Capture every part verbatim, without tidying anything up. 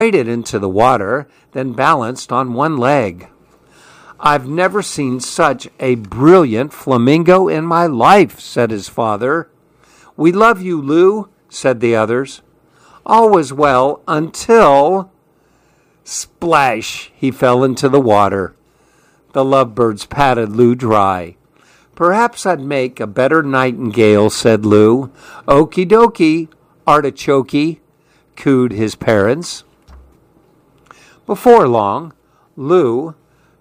Waded into the water, then balanced on one leg. "I've never seen such a brilliant flamingo in my life," said his father. "We love you, Lou," said the others. All was well until... Splash! He fell into the water. The lovebirds patted Lou dry. "Perhaps I'd make a better nightingale," said Lou. "Okie dokie, artichokey," cooed his parents. Before long, Lou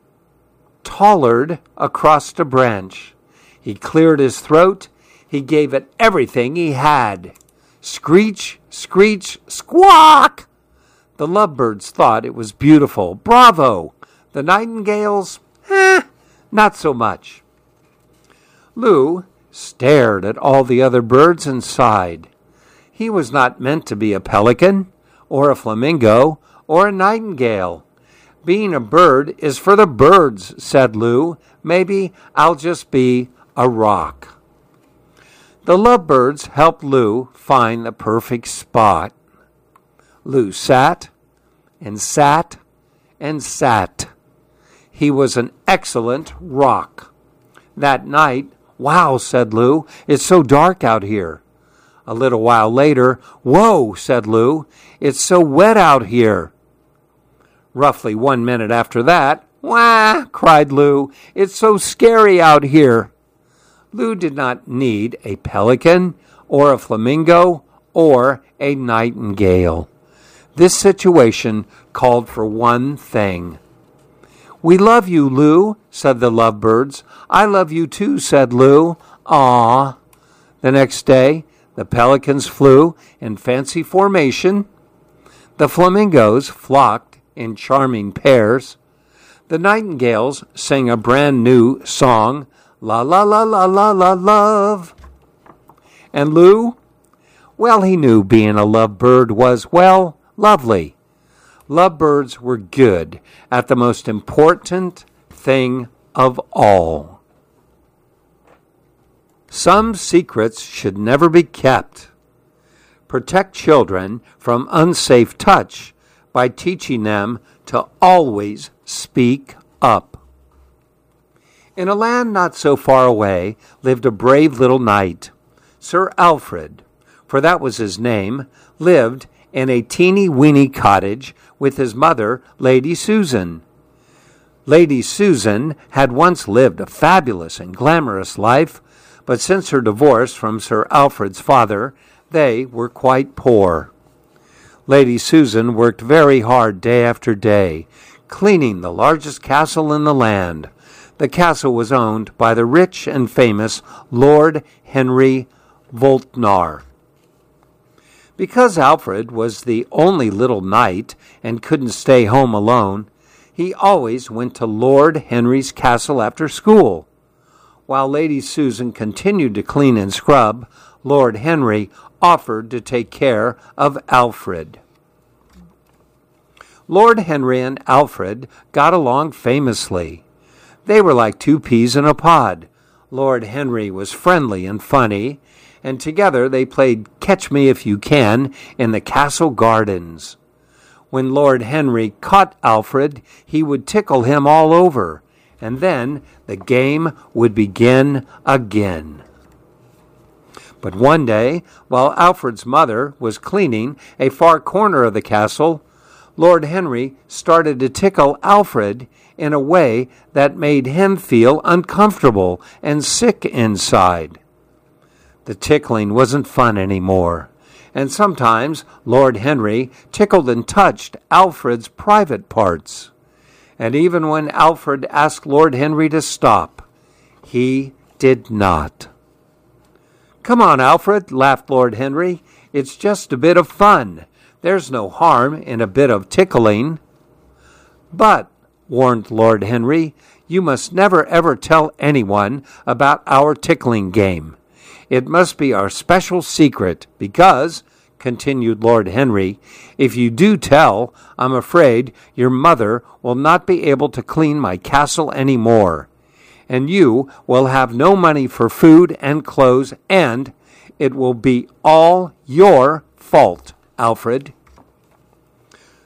tollered across a branch. He cleared his throat. He gave it everything he had. Screech, screech, squawk! The lovebirds thought it was beautiful. Bravo! The nightingales, eh, not so much. Lou stared at all the other birds and sighed. He was not meant to be a pelican, or a flamingo, or a nightingale. "Being a bird is for the birds," said Lou. "Maybe I'll just be a rock." The lovebirds helped Lou find the perfect spot. Lou sat and sat and sat. He was an excellent rock. That night, "Wow," said Lou, "it's so dark out here." A little while later, "Whoa," said Lou, "it's so wet out here." Roughly one minute after that, "Wah," cried Lou, "it's so scary out here." Lou did not need a pelican or a flamingo or a nightingale. This situation called for one thing. "We love you, Lou," said the lovebirds. "I love you too," said Lou. "Aw." The next day, the pelicans flew in fancy formation. The flamingos flocked in charming pairs. The nightingales sang a brand new song, "La la la la la la love." And Lou? Well, he knew being a lovebird was, well, lovely. Lovebirds were good at the most important thing of all. Some secrets should never be kept. Protect children from unsafe touch by teaching them to always speak up. In a land not so far away lived a brave little knight. Sir Alfred, for that was his name, lived in a teeny-weeny cottage with his mother, Lady Susan. Lady Susan had once lived a fabulous and glamorous life, but since her divorce from Sir Alfred's father, they were quite poor. Lady Susan worked very hard day after day, cleaning the largest castle in the land. The castle was owned by the rich and famous Lord Henry Voltnar. Because Alfred was the only little knight and couldn't stay home alone, he always went to Lord Henry's castle after school. While Lady Susan continued to clean and scrub, Lord Henry offered to take care of Alfred. Lord Henry and Alfred got along famously. They were like two peas in a pod. Lord Henry was friendly and funny, and together they played Catch Me If You Can in the castle gardens. When Lord Henry caught Alfred, he would tickle him all over, and then the game would begin again. But one day, while Alfred's mother was cleaning a far corner of the castle, Lord Henry started to tickle Alfred in a way that made him feel uncomfortable and sick inside. The tickling wasn't fun anymore, and sometimes Lord Henry tickled and touched Alfred's private parts. And even when Alfred asked Lord Henry to stop, he did not. "Come on, Alfred," laughed Lord Henry. "It's just a bit of fun. There's no harm in a bit of tickling." "But," warned Lord Henry, "you must never ever tell anyone about our tickling game. It must be our special secret because," continued Lord Henry, "if you do tell, I'm afraid your mother will not be able to clean my castle any more. And you will have no money for food and clothes, and it will be all your fault, Alfred."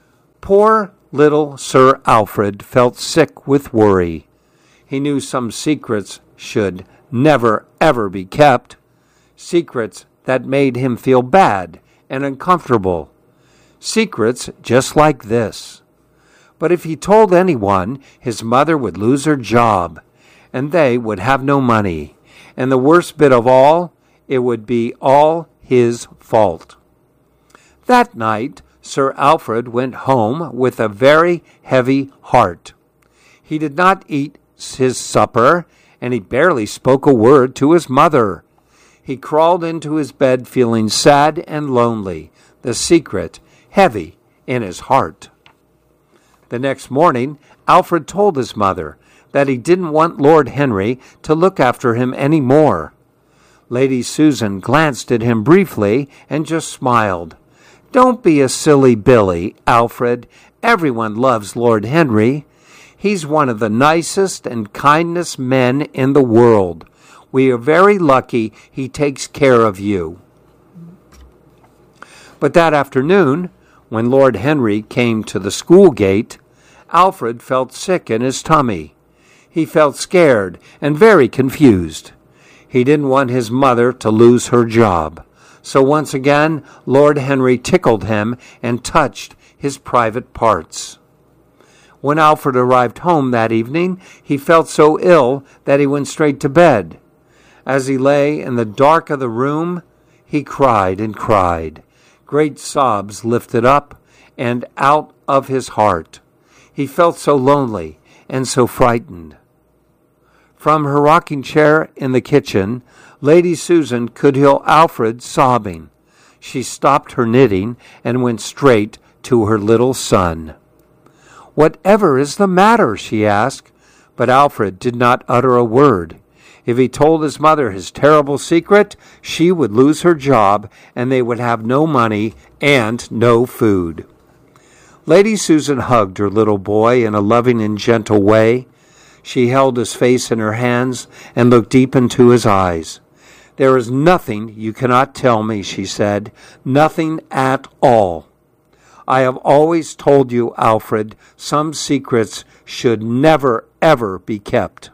Poor little Sir Alfred felt sick with worry. He knew some secrets should never, ever be kept, secrets that made him feel bad and uncomfortable, secrets just like this. But if he told anyone, his mother would lose her job, and they would have no money, and the worst bit of all, it would be all his fault. That night, Sir Alfred went home with a very heavy heart. He did not eat his supper, and he barely spoke a word to his mother. He crawled into his bed feeling sad and lonely, the secret heavy in his heart. The next morning, Alfred told his mother that he didn't want Lord Henry to look after him any more. Lady Susan glanced at him briefly and just smiled. "Don't be a silly Billy, Alfred. Everyone loves Lord Henry. He's one of the nicest and kindest men in the world. We are very lucky he takes care of you." But that afternoon, when Lord Henry came to the school gate, Alfred felt sick in his tummy. He felt scared and very confused. He didn't want his mother to lose her job. So once again, Lord Henry tickled him and touched his private parts. When Alfred arrived home that evening, he felt so ill that he went straight to bed. As he lay in the dark of the room, he cried and cried. Great sobs lifted up and out of his heart. He felt so lonely and so frightened. From her rocking chair in the kitchen, Lady Susan could hear Alfred sobbing. She stopped her knitting and went straight to her little son. "Whatever is the matter?" she asked, but Alfred did not utter a word. If he told his mother his terrible secret, she would lose her job and they would have no money and no food. Lady Susan hugged her little boy in a loving and gentle way. She held his face in her hands and looked deep into his eyes. "There is nothing you cannot tell me," she said, "nothing at all. I have always told you, Alfred, some secrets should never, ever be kept."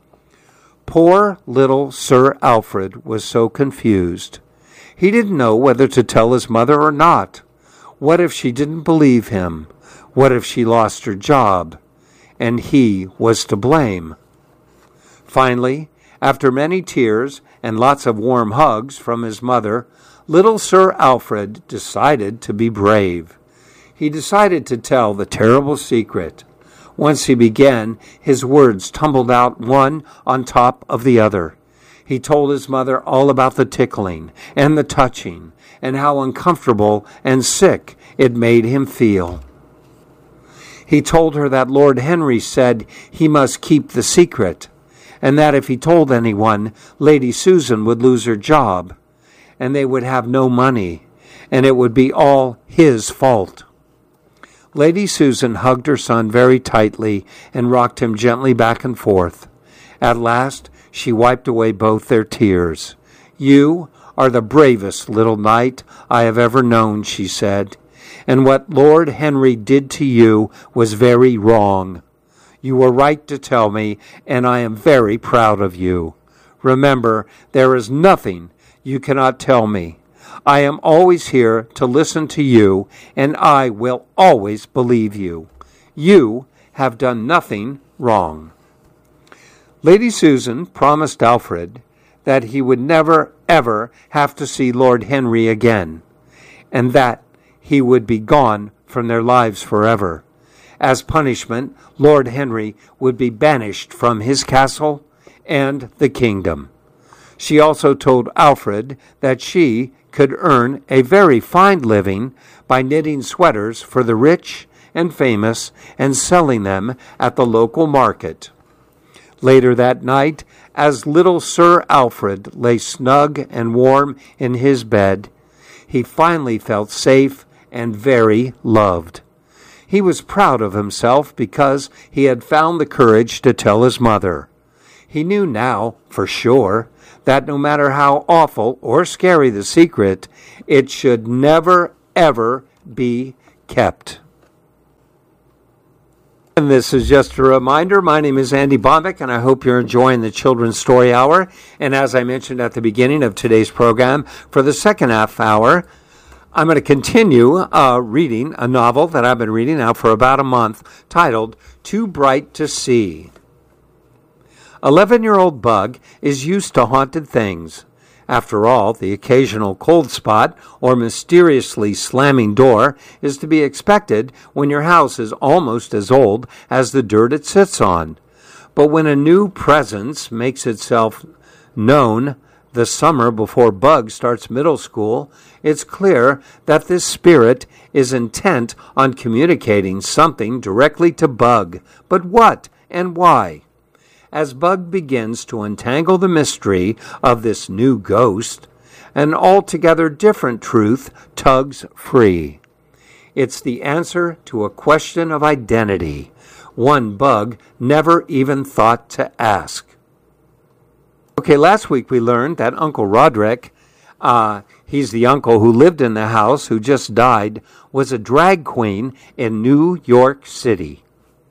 Poor little Sir Alfred was so confused. He didn't know whether to tell his mother or not. What if she didn't believe him? What if she lost her job? And he was to blame. Finally, after many tears and lots of warm hugs from his mother, little Sir Alfred decided to be brave. He decided to tell the terrible secret. Once he began, his words tumbled out one on top of the other. He told his mother all about the tickling and the touching and how uncomfortable and sick it made him feel. He told her that Lord Henry said he must keep the secret, and that if he told anyone, Lady Susan would lose her job, and they would have no money, and it would be all his fault. Lady Susan hugged her son very tightly and rocked him gently back and forth. At last, she wiped away both their tears. "You are the bravest little knight I have ever known," she said. "And what Lord Henry did to you was very wrong. You were right to tell me, and I am very proud of you. Remember, there is nothing you cannot tell me. I am always here to listen to you, and I will always believe you. You have done nothing wrong." Lady Susan promised Alfred that he would never, ever have to see Lord Henry again, and that he would be gone from their lives forever. As punishment, Lord Henry would be banished from his castle and the kingdom. She also told Alfred that she could earn a very fine living by knitting sweaters for the rich and famous and selling them at the local market. Later that night, as little Sir Alfred lay snug and warm in his bed, he finally felt safe and very loved. He was proud of himself because he had found the courage to tell his mother. He knew now, for sure, that no matter how awful or scary the secret, it should never, ever be kept. And this is just a reminder. My name is Andy Bombeck, and I hope you're enjoying the Children's Story Hour. And as I mentioned at the beginning of today's program, for the second half hour, I'm going to continue uh, reading a novel that I've been reading now for about a month, titled Too Bright to See. eleven-year-old Bug is used to haunted things. After all, the occasional cold spot or mysteriously slamming door is to be expected when your house is almost as old as the dirt it sits on. But when a new presence makes itself known the summer before Bug starts middle school, it's clear that this spirit is intent on communicating something directly to Bug. But what and why? As Bug begins to untangle the mystery of this new ghost, an altogether different truth tugs free. It's the answer to a question of identity, one Bug never even thought to ask. Okay, last week we learned that Uncle Roderick, uh, he's the uncle who lived in the house who just died, was a drag queen in New York City.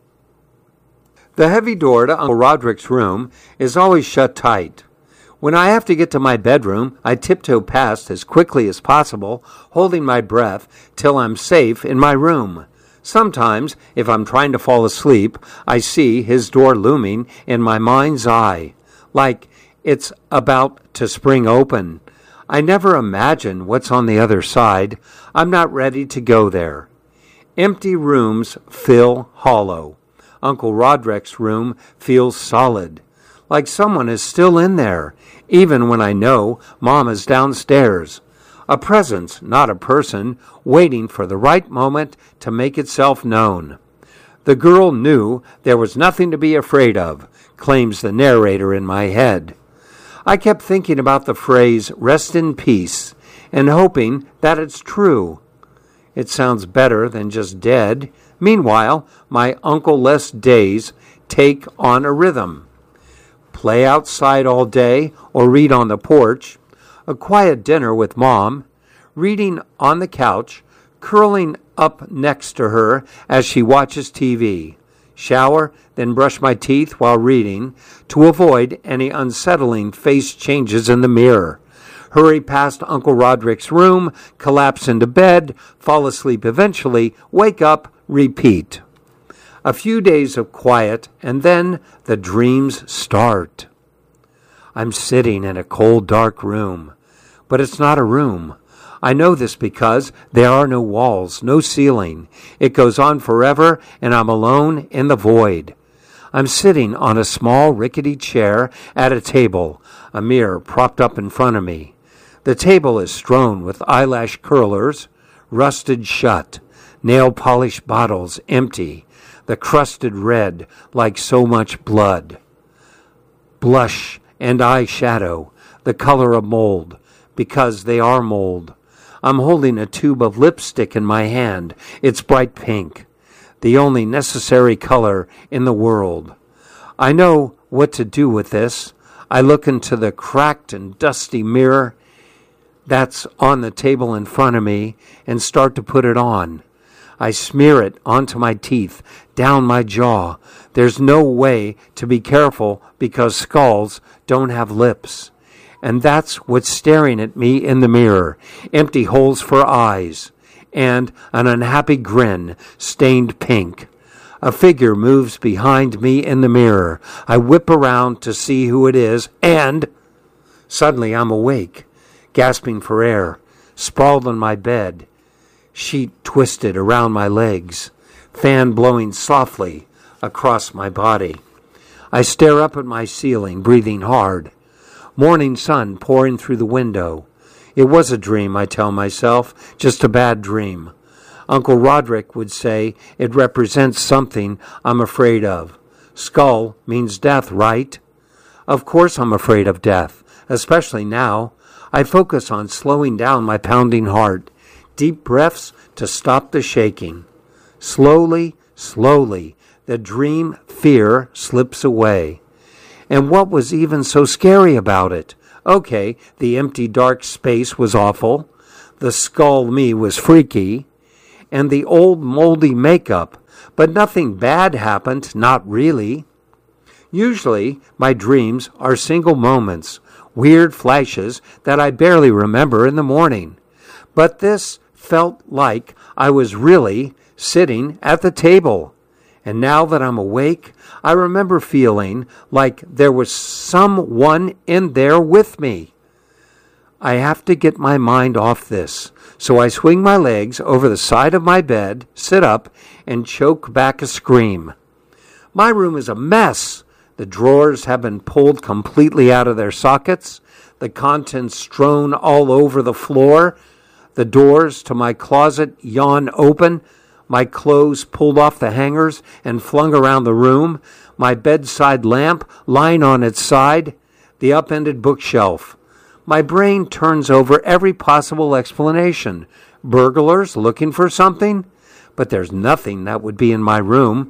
The heavy door to Uncle Roderick's room is always shut tight. When I have to get to my bedroom, I tiptoe past as quickly as possible, holding my breath till I'm safe in my room. Sometimes, if I'm trying to fall asleep, I see his door looming in my mind's eye, like it's about to spring open. I never imagine what's on the other side. I'm not ready to go there. Empty rooms fill hollow. Uncle Roderick's room feels solid, like someone is still in there, even when I know Mom is downstairs. A presence, not a person, waiting for the right moment to make itself known. The girl knew there was nothing to be afraid of, claims the narrator in my head. I kept thinking about the phrase, rest in peace, and hoping that it's true. It sounds better than just dead. Meanwhile, my Uncle-less days take on a rhythm. Play outside all day or read on the porch, a quiet dinner with Mom, reading on the couch, curling up next to her as she watches T V, shower, then brush my teeth while reading to avoid any unsettling face changes in the mirror. Hurry past Uncle Roderick's room, collapse into bed, fall asleep eventually, wake up, repeat. A few days of quiet, and then the dreams start. I'm sitting in a cold, dark room, but it's not a room. I know this because there are no walls, no ceiling. It goes on forever, and I'm alone in the void. I'm sitting on a small, rickety chair at a table, a mirror propped up in front of me. The table is strewn with eyelash curlers, rusted shut, nail polish bottles empty, the crusted red like so much blood. Blush and eyeshadow, the color of mold, because they are mold. I'm holding a tube of lipstick in my hand. It's bright pink, the only necessary color in the world. I know what to do with this. I look into the cracked and dusty mirror that's on the table in front of me and start to put it on. I smear it onto my teeth, down my jaw. There's no way to be careful because skulls don't have lips. And that's what's staring at me in the mirror, empty holes for eyes, and an unhappy grin stained pink. A figure moves behind me in the mirror. I whip around to see who it is, and suddenly I'm awake, gasping for air, sprawled on my bed, sheet twisted around my legs, fan blowing softly across my body. I stare up at my ceiling, breathing hard. Morning sun pouring through the window. It was a dream, I tell myself, just a bad dream. Uncle Roderick would say it represents something I'm afraid of. Skull means death, right? Of course I'm afraid of death, especially now. I focus on slowing down my pounding heart. Deep breaths to stop the shaking. Slowly, slowly, the dream fear slips away. And what was even so scary about it? Okay, the empty dark space was awful. The skull me was freaky. and the old moldy makeup, but nothing bad happened, not really. Usually, my dreams are single moments, weird flashes that I barely remember in the morning. But this felt like I was really sitting at the table. And now that I'm awake, I remember feeling like there was someone in there with me. I have to get my mind off this, so I swing my legs over the side of my bed, sit up, and choke back a scream. My room is a mess. The drawers have been pulled completely out of their sockets, the contents strewn all over the floor, the doors to my closet yawn open, my clothes pulled off the hangers and flung around the room, my bedside lamp lying on its side, the upended bookshelf. My brain turns over every possible explanation. Burglars looking for something? But there's nothing that would be in my room.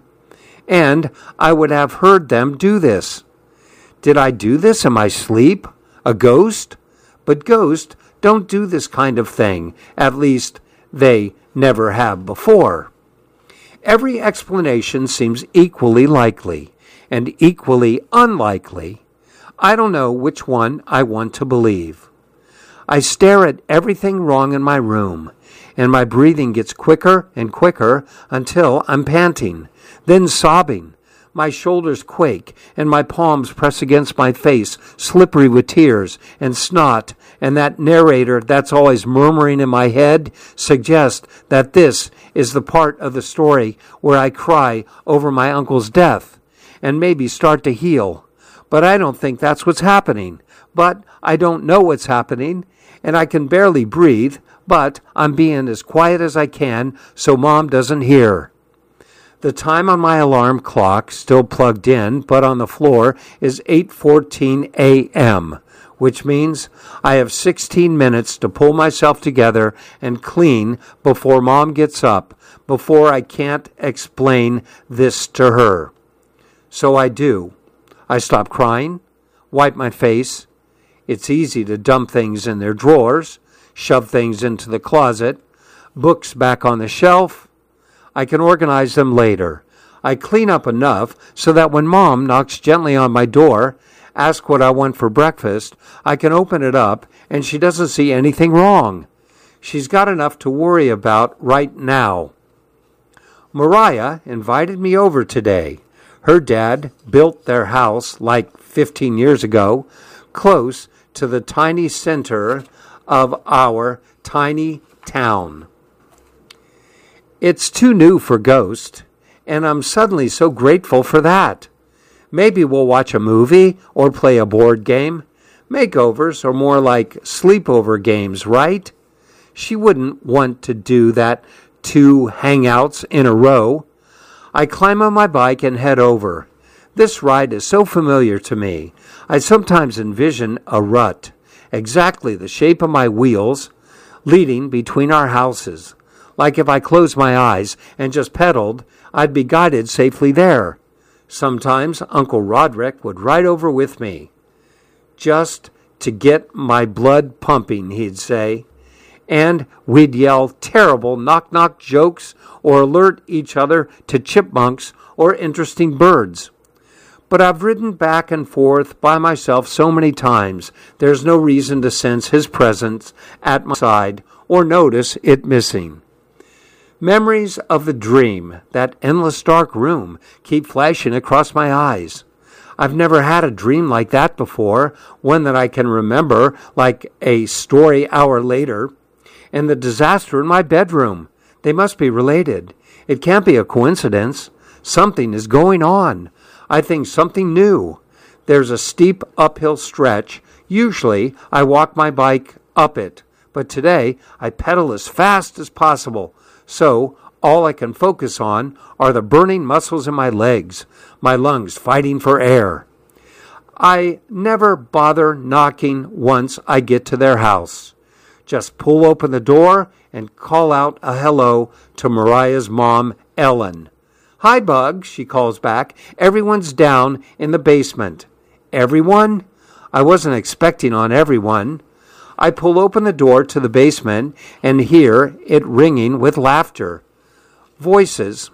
And I would have heard them do this. Did I do this in my sleep? A ghost? But ghosts don't do this kind of thing. At least they never have before. Every explanation seems equally likely and equally unlikely. I don't know which one I want to believe. I stare at everything wrong in my room, and my breathing gets quicker and quicker until I'm panting, then sobbing. My shoulders quake, and my palms press against my face, slippery with tears and snot, and that narrator that's always murmuring in my head suggests that this is the part of the story where I cry over my uncle's death and maybe start to heal. But I don't think that's what's happening. But I don't know what's happening, and I can barely breathe, but I'm being as quiet as I can so Mom doesn't hear. The time on my alarm clock, still plugged in, but on the floor, is eight fourteen a.m., which means I have sixteen minutes to pull myself together and clean before Mom gets up, before I can't explain this to her. So I do. I stop crying, wipe my face. It's easy to dump things in their drawers, shove things into the closet, books back on the shelf. I can organize them later. I clean up enough so that when Mom knocks gently on my door, asks what I want for breakfast, I can open it up and she doesn't see anything wrong. She's got enough to worry about right now. Mariah invited me over today. Her dad built their house like fifteen years ago, close to the tiny center of our tiny town. It's too new for Ghost, and I'm suddenly so grateful for that. Maybe we'll watch a movie or play a board game. Makeovers are more like sleepover games, right? She wouldn't want to do that two hangouts in a row. I climb on my bike and head over. This ride is so familiar to me. I sometimes envision a rut, exactly the shape of my wheels, leading between our houses. Like if I closed my eyes and just pedaled, I'd be guided safely there. Sometimes Uncle Roderick would ride over with me. Just to get my blood pumping, he'd say. And we'd yell terrible knock-knock jokes or alert each other to chipmunks or interesting birds. But I've ridden back and forth by myself so many times, there's no reason to sense his presence at my side or notice it missing. Memories of the dream, that endless dark room, keep flashing across my eyes. I've never had a dream like that before, one that I can remember like a story hour later. And the disaster in my bedroom, they must be related. It can't be a coincidence. Something is going on. I think something new. There's a steep uphill stretch. Usually I walk my bike up it, but today I pedal as fast as possible. So all I can focus on are the burning muscles in my legs, my lungs fighting for air. I never bother knocking once I get to their house. Just pull open the door and call out a hello to Mariah's mom, Ellen. "Hi, Bug," she calls back. "Everyone's down in the basement." Everyone? I wasn't expecting on everyone. I pull open the door to the basement and hear it ringing with laughter. Voices.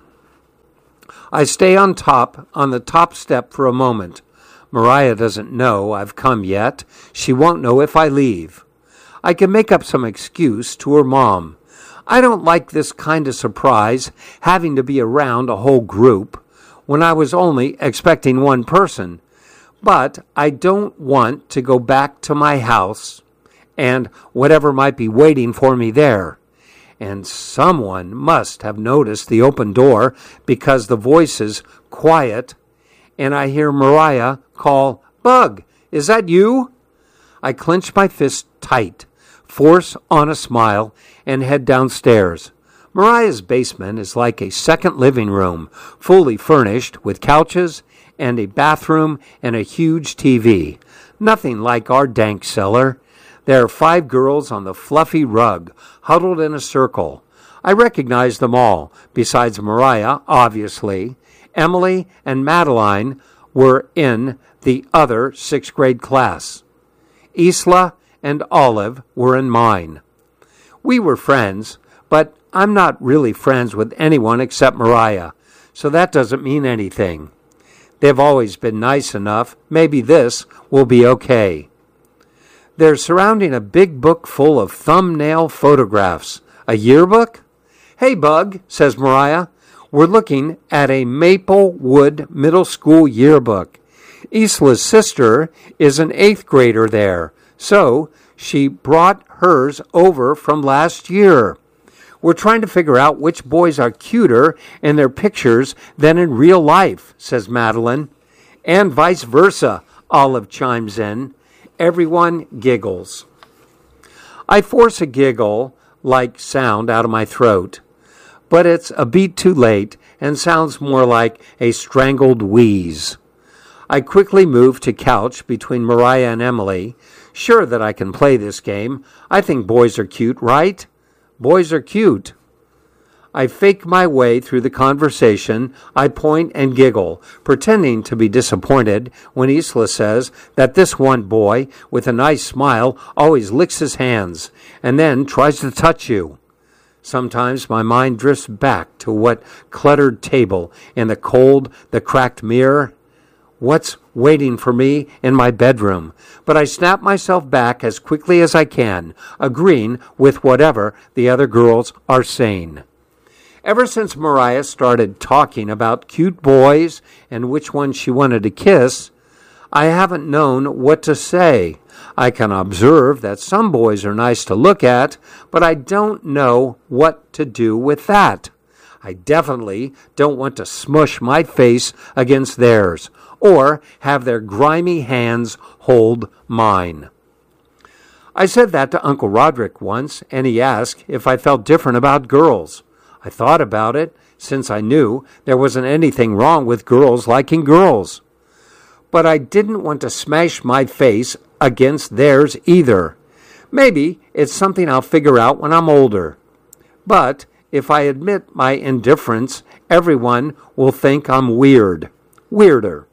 I stay on top, on the top step for a moment. Mariah doesn't know I've come yet. She won't know if I leave. I can make up some excuse to her mom. I don't like this kind of surprise, having to be around a whole group, when I was only expecting one person. But I don't want to go back to my house and whatever might be waiting for me there. And someone must have noticed the open door because the voice is quiet, and I hear Mariah call, "Bug, is that you?" I clench my fist tight, force on a smile, and head downstairs. Mariah's basement is like a second living room, fully furnished with couches and a bathroom and a huge T V. Nothing like our dank cellar. There are five girls on the fluffy rug, huddled in a circle. I recognize them all, besides Mariah, obviously. Emily and Madeline were in the other sixth grade class. Isla and Olive were in mine. We were friends, but I'm not really friends with anyone except Mariah, so that doesn't mean anything. They've always been nice enough. Maybe this will be okay. They're surrounding a big book full of thumbnail photographs. A yearbook? "Hey, Bug," says Mariah. "We're looking at a Maplewood Middle School yearbook. Isla's sister is an eighth grader there, so she brought hers over from last year. We're trying to figure out which boys are cuter in their pictures than in real life," says Madeline. "And vice versa," Olive chimes in. Everyone giggles. I force a giggle-like sound out of my throat, but it's a beat too late and sounds more like a strangled wheeze. I quickly move to couch between Mariah and Emily, sure that I can play this game. I think boys are cute, right? Boys are cute. I fake my way through the conversation. I point and giggle, pretending to be disappointed when Isla says that this one boy with a nice smile always licks his hands and then tries to touch you. Sometimes my mind drifts back to what cluttered table in the cold, the cracked mirror. What's waiting for me in my bedroom? But I snap myself back as quickly as I can, agreeing with whatever the other girls are saying. Ever since Mariah started talking about cute boys and which one she wanted to kiss, I haven't known what to say. I can observe that some boys are nice to look at, but I don't know what to do with that. I definitely don't want to smush my face against theirs or have their grimy hands hold mine. I said that to Uncle Roderick once, and he asked if I felt different about girls. I thought about it, since I knew there wasn't anything wrong with girls liking girls. But I didn't want to smash my face against theirs either. Maybe it's something I'll figure out when I'm older. But if I admit my indifference, everyone will think I'm weird. Weirder.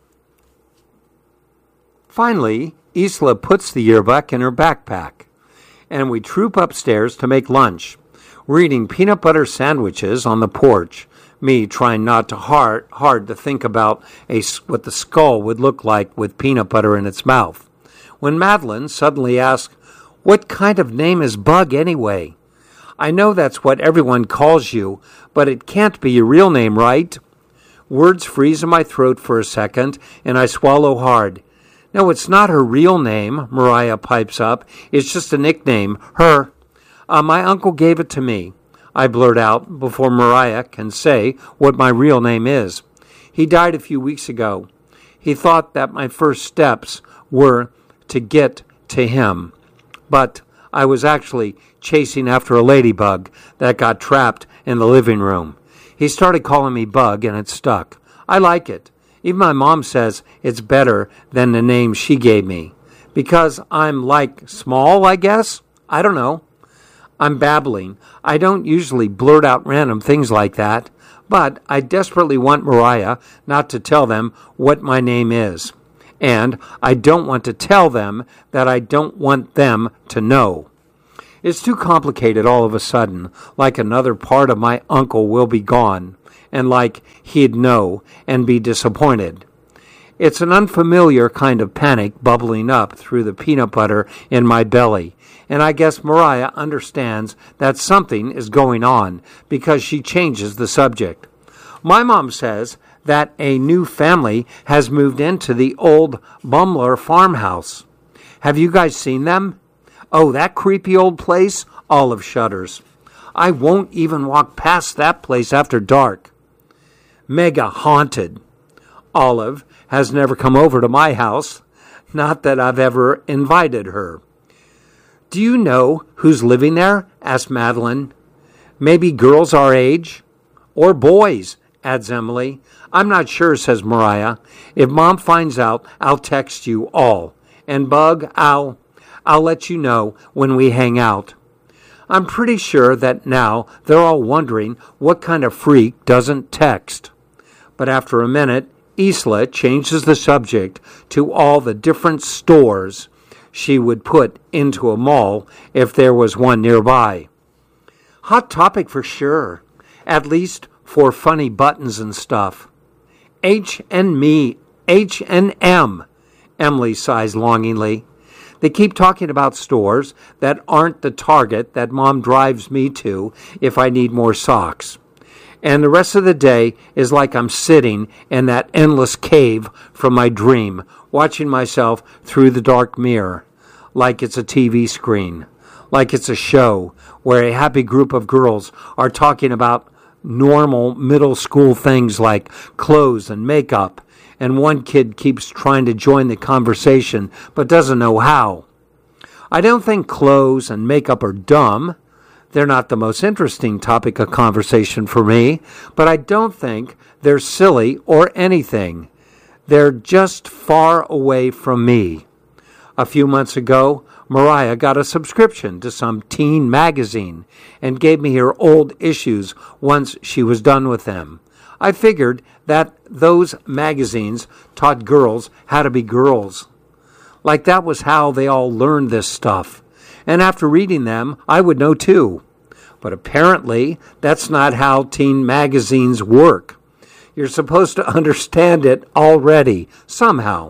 Finally, Isla puts the yearbook in her backpack, and we troop upstairs to make lunch. We're eating peanut butter sandwiches on the porch, me trying not to hard, hard to think about a, what the skull would look like with peanut butter in its mouth. When Madeline suddenly asks, "What kind of name is Bug anyway?" I know that's what everyone calls you, but it can't be your real name, right? Words freeze in my throat for a second, and I swallow hard. "No, it's not her real name," Mariah pipes up. "It's just a nickname. Her. Uh, my uncle gave it to me," I blurt out before Mariah can say what my real name is. "He died a few weeks ago. He thought that my first steps were to get to him. But I was actually chasing after a ladybug that got trapped in the living room. He started calling me Bug, and it stuck. I like it. Even my mom says it's better than the name she gave me. Because I'm, like, small, I guess? I don't know. I'm babbling. I don't usually blurt out random things like that, but I desperately want Mariah not to tell them what my name is. And I don't want to tell them that I don't want them to know. It's too complicated all of a sudden, like another part of my uncle will be gone, and like he'd know and be disappointed. It's an unfamiliar kind of panic bubbling up through the peanut butter in my belly, and I guess Mariah understands that something is going on because she changes the subject. My mom says that a new family has moved into the old Bumler farmhouse. Have you guys seen them? Oh, that creepy old place? Olive shudders. I won't even walk past that place after dark. Mega haunted. Olive has never come over to my house. Not that I've ever invited her. Do you know who's living there? Asked Madeline. Maybe girls our age? Or boys, adds Emily. I'm not sure, says Mariah. If Mom finds out, I'll text you all. And Bug, I'll, I'll let you know when we hang out. I'm pretty sure that now they're all wondering what kind of freak doesn't text. But after a minute, Isla changes the subject to all the different stores she would put into a mall if there was one nearby. Hot topic for sure, at least for funny buttons and stuff. H and me, H and M, Emily sighs longingly. They keep talking about stores that aren't the Target that Mom drives me to if I need more socks. And the rest of the day is like I'm sitting in that endless cave from my dream, watching myself through the dark mirror, like it's a T V screen, like it's a show where a happy group of girls are talking about normal middle school things like clothes and makeup, and one kid keeps trying to join the conversation but doesn't know how. I don't think clothes and makeup are dumb. They're not the most interesting topic of conversation for me, but I don't think they're silly or anything. They're just far away from me. A few months ago, Mariah got a subscription to some teen magazine and gave me her old issues once she was done with them. I figured that those magazines taught girls how to be girls. Like that was how they all learned this stuff. And after reading them, I would know too. But apparently, that's not how teen magazines work. You're supposed to understand it already, somehow.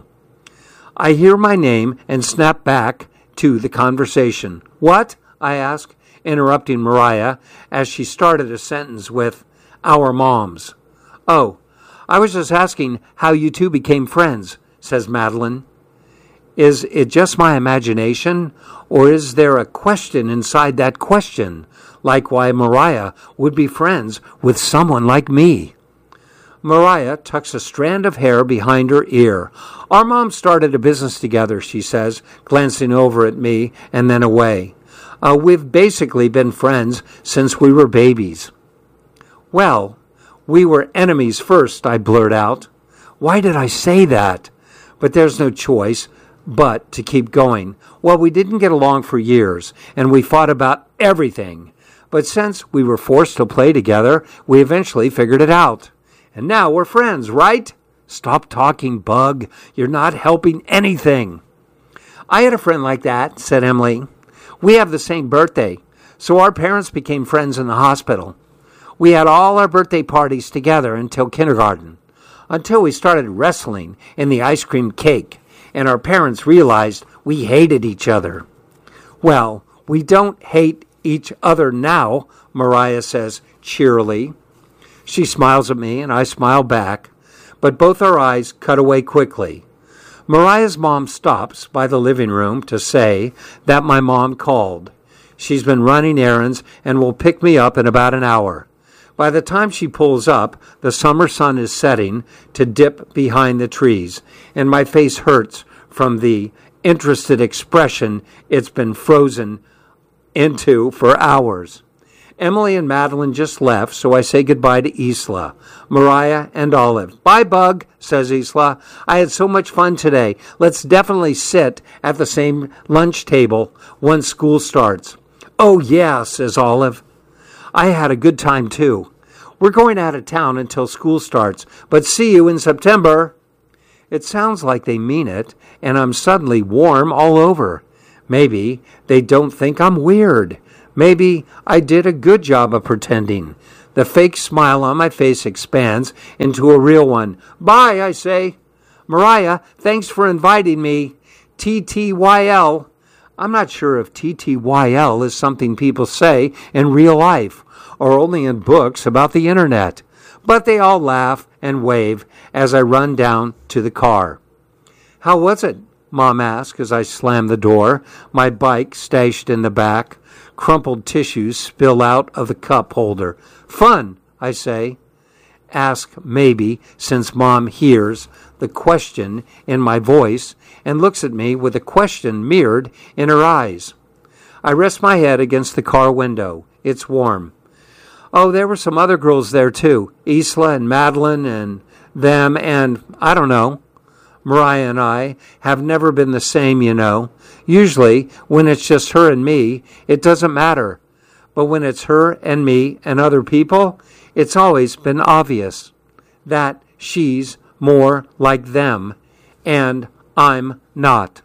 I hear my name and snap back to the conversation. What? I ask, interrupting Mariah as she started a sentence with, our moms. Oh, I was just asking how you two became friends, says Madeline. Is it just my imagination, or is there a question inside that question, like why Mariah would be friends with someone like me? Mariah tucks a strand of hair behind her ear. Our mom started a business together, she says, glancing over at me and then away. Uh, we've basically been friends since we were babies. Well, we were enemies first, I blurt out. Why did I say that? But there's no choice but to keep going. Well, we didn't get along for years, and we fought about everything. But since we were forced to play together, we eventually figured it out. And now we're friends, right? Stop talking, Bug. You're not helping anything. I had a friend like that, said Emily. We have the same birthday, so our parents became friends in the hospital. We had all our birthday parties together until kindergarten, until we started wrestling in the ice cream cake, and our parents realized we hated each other. Well, we don't hate each other now, Mariah says cheerily. She smiles at me, and I smile back, but both our eyes cut away quickly. Mariah's mom stops by the living room to say that my mom called. She's been running errands and will pick me up in about an hour. By the time she pulls up, the summer sun is setting to dip behind the trees, and my face hurts from the interested expression it's been frozen into for hours. Emily and Madeline just left, so I say goodbye to Isla, Mariah, and Olive. Bye, Bug, says Isla. I had so much fun today. Let's definitely sit at the same lunch table once school starts. Oh, yeah, says Olive. I had a good time, too. We're going out of town until school starts, but see you in September. It sounds like they mean it, and I'm suddenly warm all over. Maybe they don't think I'm weird. Maybe I did a good job of pretending. The fake smile on my face expands into a real one. Bye, I say. Mariah, thanks for inviting me. T T Y L. I'm not sure if T T Y L is something people say in real life or only in books about the internet. But they all laugh and wave as I run down to the car. How was it? Mom asked as I slammed the door, my bike stashed in the back. Crumpled tissues spill out of the cup holder. Fun, I say. Ask maybe, since Mom hears the question in my voice and looks at me with a question mirrored in her eyes. I rest my head against the car window. It's warm. Oh, there were some other girls there too. Isla and Madeline and them and, I don't know. Mariah and I have never been the same, you know. Usually, when it's just her and me, it doesn't matter. But when it's her and me and other people, it's always been obvious that she's more like them, and I'm not.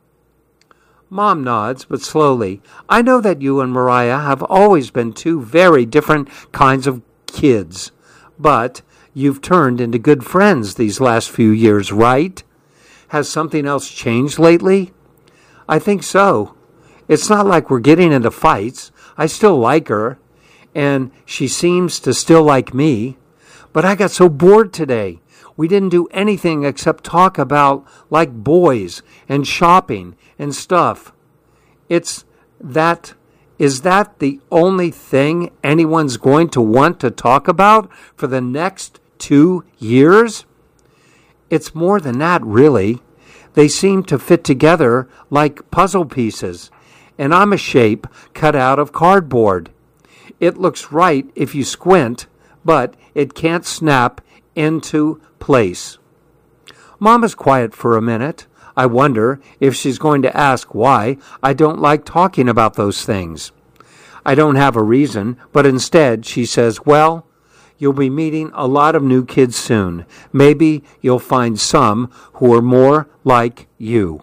Mom nods, but slowly. I know that you and Mariah have always been two very different kinds of kids, but you've turned into good friends these last few years, right? Has something else changed lately? I think so. It's not like we're getting into fights. I still like her, and she seems to still like me. But I got so bored today. We didn't do anything except talk about, like, boys and shopping and stuff. It's that, is that the only thing anyone's going to want to talk about for the next two years? It's more than that, really. They seem to fit together like puzzle pieces, and I'm a shape cut out of cardboard. It looks right if you squint, but it can't snap into place. Mom is quiet for a minute. I wonder if she's going to ask why I don't like talking about those things. I don't have a reason, but instead she says, well, you'll be meeting a lot of new kids soon. Maybe you'll find some who are more like you.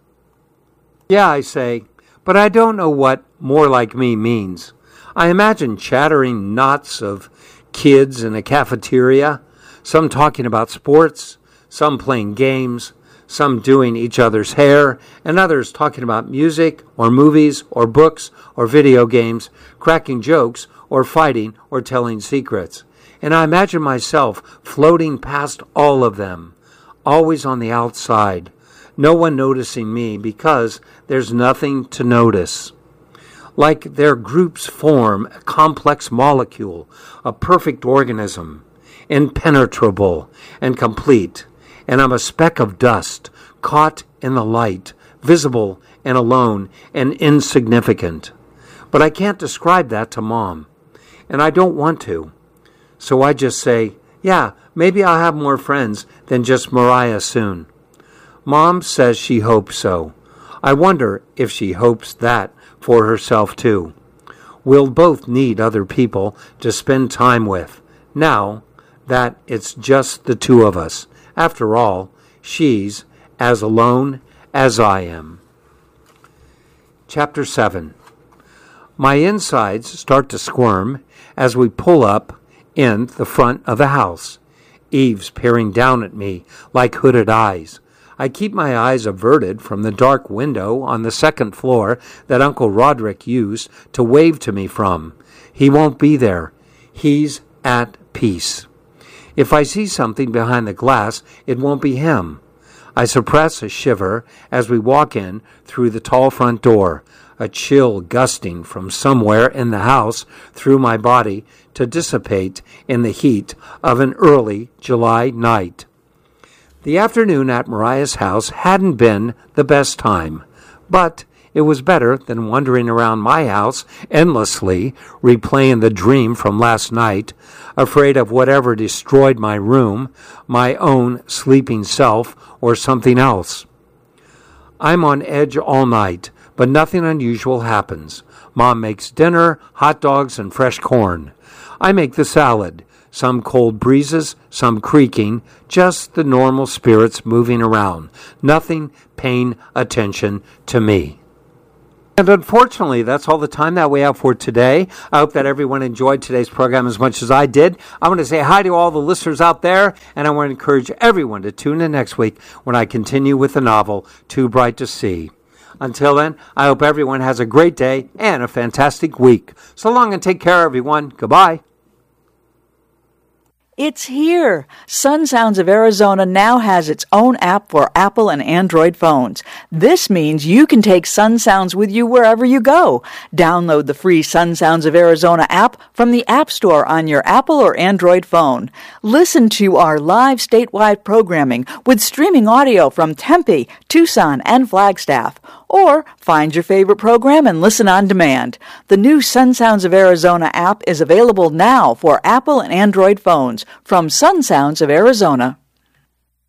Yeah, I say, but I don't know what more like me means. I imagine chattering knots of kids in a cafeteria, some talking about sports, some playing games, some doing each other's hair, and others talking about music or movies or books or video games, cracking jokes or fighting or telling secrets. And I imagine myself floating past all of them, always on the outside, no one noticing me because there's nothing to notice. Like their groups form a complex molecule, a perfect organism, impenetrable and complete, and I'm a speck of dust, caught in the light, visible and alone and insignificant. But I can't describe that to Mom, and I don't want to. So I just say, yeah, maybe I'll have more friends than just Mariah soon. Mom says she hopes so. I wonder if she hopes that for herself too. We'll both need other people to spend time with, now that it's just the two of us. After all, she's as alone as I am. Chapter seven. My insides start to squirm as we pull up in the front of the house. Eve's peering down at me like hooded eyes. I keep my eyes averted from the dark window on the second floor that Uncle Roderick used to wave to me from. He won't be there. He's at peace. If I see something behind the glass, it won't be him. I suppress a shiver as we walk in through the tall front door, a chill gusting from somewhere in the house through my body to dissipate in the heat of an early July night. The afternoon at Mariah's house hadn't been the best time, but it was better than wandering around my house endlessly, replaying the dream from last night, afraid of whatever destroyed my room, my own sleeping self, or something else. I'm on edge all night, but nothing unusual happens. Mom makes dinner, hot dogs, and fresh corn. I make the salad. Some cold breezes, some creaking, just the normal spirits moving around. Nothing paying attention to me. And unfortunately, that's all the time that we have for today. I hope that everyone enjoyed today's program as much as I did. I want to say hi to all the listeners out there, and I want to encourage everyone to tune in next week when I continue with the novel, Too Bright to See. Until then, I hope everyone has a great day and a fantastic week. So long and take care, everyone. Goodbye. It's here! Sun Sounds of Arizona now has its own app for Apple and Android phones. This means you can take Sun Sounds with you wherever you go. Download the free Sun Sounds of Arizona app from the App Store on your Apple or Android phone. Listen to our live statewide programming with streaming audio from Tempe, Tucson, and Flagstaff. Or find your favorite program and listen on demand. The new Sun Sounds of Arizona app is available now for Apple and Android phones from Sun Sounds of Arizona.